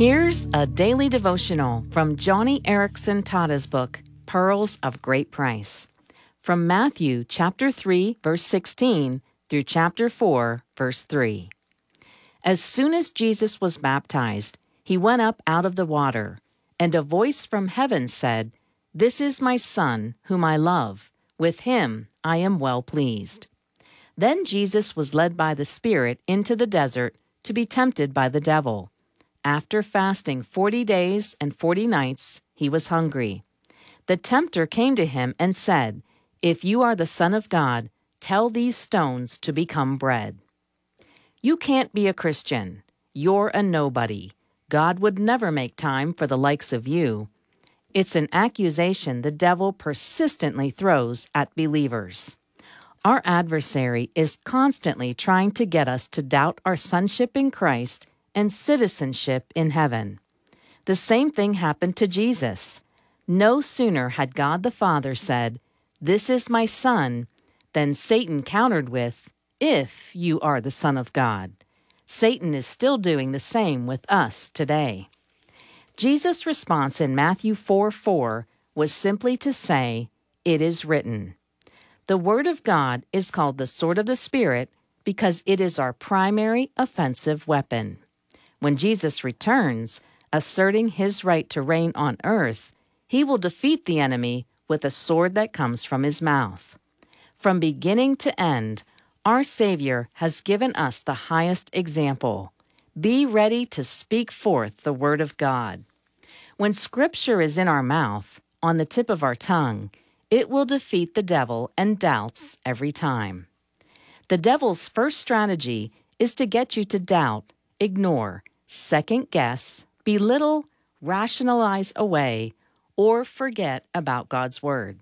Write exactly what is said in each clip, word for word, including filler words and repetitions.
Here's a daily devotional from Joni Eareckson Tada's book, Pearls of Great Price. From Matthew chapter three, verse sixteen through chapter four, verse three. As soon as Jesus was baptized, he went up out of the water, and a voice from heaven said, "This is my Son, whom I love. With him I am well pleased." Then Jesus was led by the Spirit into the desert to be tempted by the devil. After fasting forty days and forty nights, he was hungry. The tempter came to him and said, "If you are the Son of God, tell these stones to become bread." You can't be a Christian. You're a nobody. God would never make time for the likes of you. It's an accusation the devil persistently throws at believers. Our adversary is constantly trying to get us to doubt our sonship in Christ and citizenship in heaven. The same thing happened to Jesus. No sooner had God the Father said, "This is my Son," than Satan countered with, "If you are the Son of God." Satan is still doing the same with us today. Jesus' response in Matthew four four was simply to say, "It is written." The Word of God is called the sword of the Spirit because it is our primary offensive weapon. When Jesus returns, asserting his right to reign on earth, he will defeat the enemy with a sword that comes from his mouth. From beginning to end, our Savior has given us the highest example. Be ready to speak forth the Word of God. When Scripture is in our mouth, on the tip of our tongue, it will defeat the devil and doubts every time. The devil's first strategy is to get you to doubt, ignore, second-guess, belittle, rationalize away, or forget about God's Word.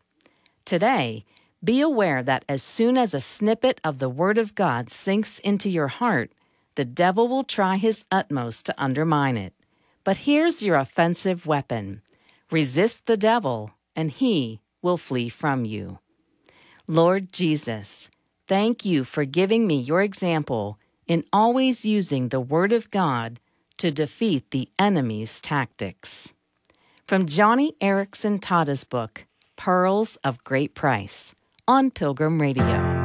Today, be aware that as soon as a snippet of the Word of God sinks into your heart, the devil will try his utmost to undermine it. But here's your offensive weapon. Resist the devil, and he will flee from you. Lord Jesus, thank you for giving me your example in always using the Word of God to defeat the enemy's tactics. From Joni Eareckson Tada's book, Pearls of Great Price, on Pilgrim Radio.